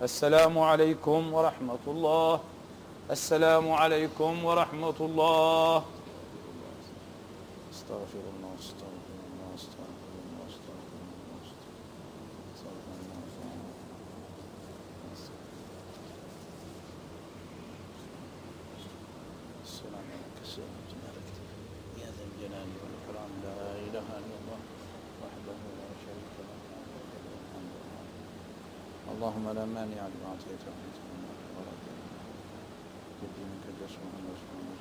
السلام عليكم ورحمة الله. السلام عليكم ورحمة الله. استغفر الله استغفر الله استغفر الله استغفر الله استغفر الله. السلام عليك السلام عليك يا ذا الجلال والإكرام لا إله إلا الله وحده لا شريك له اللهم لا مانع لما أعطيت ولا في دينك جسم